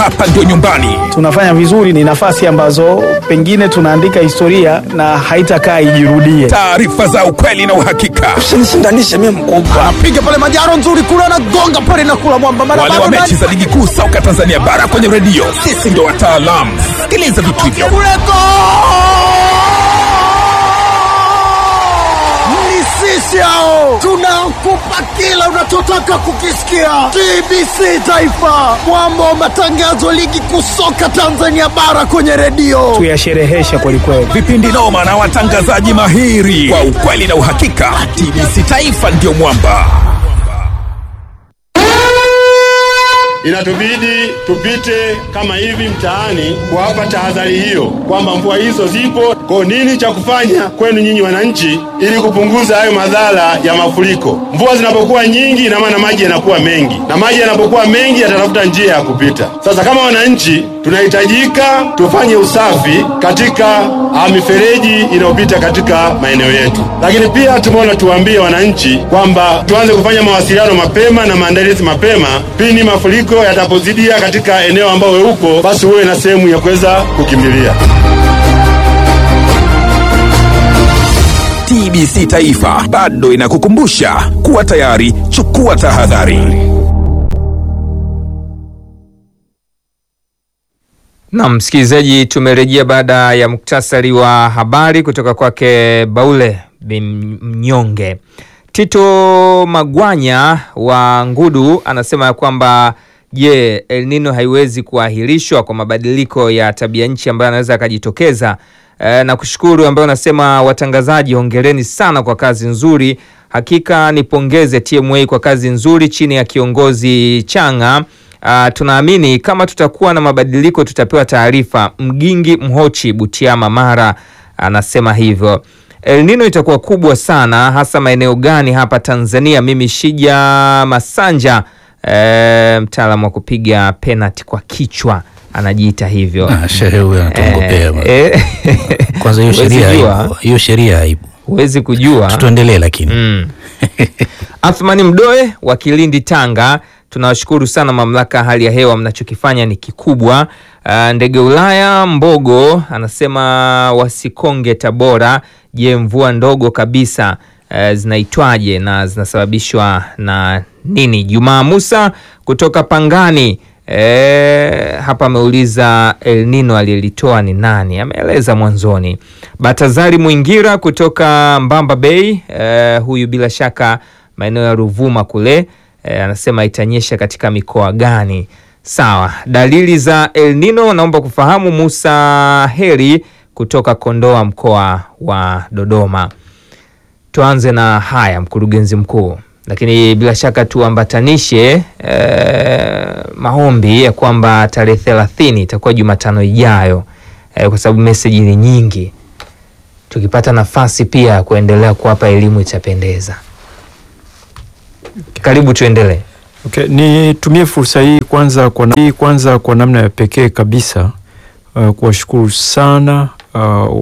hapa ndio nyumbani. Tunafanya vizuri, ni nafasi ambazo pengine tunaandika historia na haitakaa ijirudie. Taarifa za ukweli na uhakika. Usinishindanishe mimi mkubwa. Piga pale Majaro nzuri kule na gonga pale na kula mwamba mara wale wa mechi za ligi kuu soka Tanzania bara kwenye redio. Sisi ndio wataalamu. Sikiliza vitu hivyo. Sisi hao tunakupa kila unachotaka kukisikia. TBC Taifa, mwamba wa matangazo ligi kusoka Tanzania bara kwenye redio. Tuyasherehesha kweli kweli. Vipindi noma na watangazaji mahiri kwa ukweli na uhakika. TBC Taifa ndio mwamba. Inatubidi tupite kama hivi mtaani kuwapa tahadhari hiyo kwamba mvua hizo zipo. Kwa nini cha kufanya kwenu nyinyi wananchi ili kupunguza hayo madhara ya mafuriko? Mvua zinapokuwa nyingi, ina maana maji yanakuwa mengi, na maji yanapokuwa mengi yatatafuta njia ya kupita. Sasa kama wananchi tunahitajika tufanye usafi katika mifereji inayopita katika maeneo yetu, lakini pia tumeona tuwaambie wananchi kwamba tuanze kufanya mawasiliano mapema na maandalizi mapema pindi mafuriko yatapozidia katika eneo ambao wewe uko, basi uwe na sehemu ya kuweza kukimbilia. TBC Taifa bado inakukumbusha kuwa tayari, chukua tahadhari. Na msikilizaji, tumerejea baada ya muktasari wa habari kutoka kwake Baule Mnyonge. Tito Magwanya wa Ngudu anasema kwamba El Nino haiwezi kuahirishwa kwa mabadiliko ya tabia nchi ambayo anaweza akajitokeza. Na kushukuru ambayo anasema watangazaji, hongereni sana kwa kazi nzuri. Hakika nipongeze TMA kwa kazi nzuri chini ya kiongozi Changa. Tunaamini kama tutakuwa na mabadiliko tutapewa taarifa. Mgingi Mhochi Butiama Mara anasema hivyo. El Nino itakuwa kubwa sana, hasa maeneo gani hapa Tanzania? Mimi Shija Masanja, mtaalamu wa kupiga penalty kwa kichwa, anajiita hivyo. Shehe huyo anatongopea. Kwanza hiyo sheria haipo. Huwezi kujua. Tuendelee lakini. Athmani Mdoe wa Kilindi Tanga, tunawashukuru sana mamlaka hali ya hewa, mnachokifanya ni kikubwa. Ndege Ulaya Mbogo anasema Wasikonge Tabora, je, mvua ndogo kabisa zinaitwaje na zinasababishwa na nini? Jumaa Musa kutoka Pangani hapa ameuliza El Nino aliyelitoa ni nani? Ameeleza mwanzoni. Batazari Mwingira kutoka Mbamba Bay, huyu bila shaka maeneo ya Ruvuma kule, anasema itanyesha katika mikoa gani? Sawa. Dalili za El Nino naomba kufahamu. Musa Heri kutoka Kondoa mkoa wa Dodoma. Tuanze na haya, mkurugenzi mkuu, lakini bila shaka tuambatanishe maombi ya kwamba tarehe 30 itakuwa Jumatano ijayo, kwa sababu message ni nyingi. Tukipata nafasi pia kuendelea kuwapa elimu itapendeza. Karibu tuendelee. Okay, nitumie fursa hii kwanza kwa namna ya pekee kabisa kuwashukuru sana